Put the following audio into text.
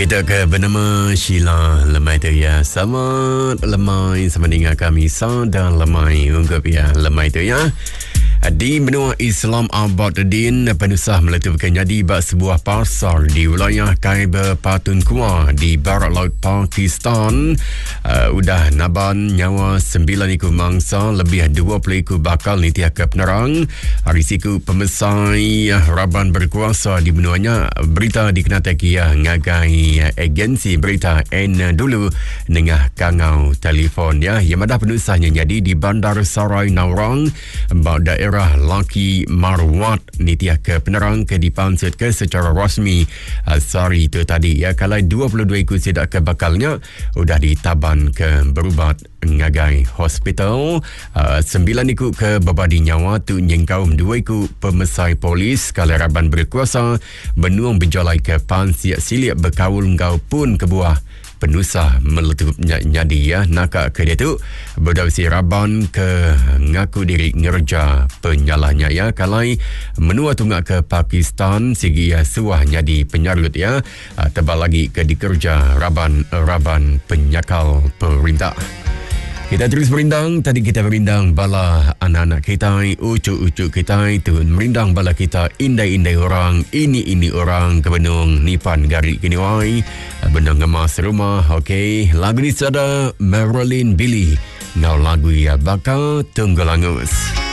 Kita ke bernama Sheila Lemai tu ya. Selamat Lemai sama dengan kami dan Lemai ungkap ya Lemai tu ya. Di benua Islam Abaduddin, penusah meletupkan jadi bak sebuah pasar di wilayah Khyber Pakhtunkhwa di barat laut Pakistan. Udah naban nyawa 9 ekor mangsa, lebih 20 ekor bakal nitiah ke penerang. Risiko pemesai Raban berkuasa di benuanya. Berita dikenatakiah ngagai agensi berita N dulu nengah kangau telefon ya. Yang madah penusahnya jadi di Bandar Sarai Naurang, daerah Laki Marwat nitiah ke penerang ke dipansut ke secara rasmi sari itu tadi ya. Kalau 22 ekor sidak ke bakalnya udah ditaban ke berubat ngagai hospital. 9 ekor ke babadi nyawa tu nyengkaum 2 ekor pemesai polis kalau Raban berkuasa benuang berjalai ke pansiak siliak berkaul ngau pun kebuah penusah meletup nyadi ya. Nakak ke dia tu berdausi Raban ke ngaku diri ngerja penyalahnya ya. Kalai menua tunggak ke Pakistan sigi ya suah nyadi penyarut ya. Tebal lagi ke dikerja Raban penyakal perintah. Kita terus merindang. Tadi kita merindang bala anak-anak kita, ucuk-ucuk kita itu merindang bala kita, indai-indai orang, ini orang ke benung nipan garik kini wai benung ngemas rumah. Okey, lagu ni sada Marilyn Billy. Ngau lagu ya bakal tunggu langus.